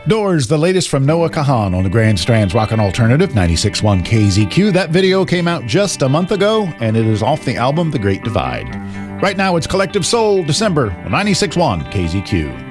Doors, the latest from Noah Kahan on the Grand Strand's Rockin' Alternative 96.1 KZQ. That video came out just a month ago, and it is off the album The Great Divide. Right now, it's Collective Soul, December, 96.1 KZQ.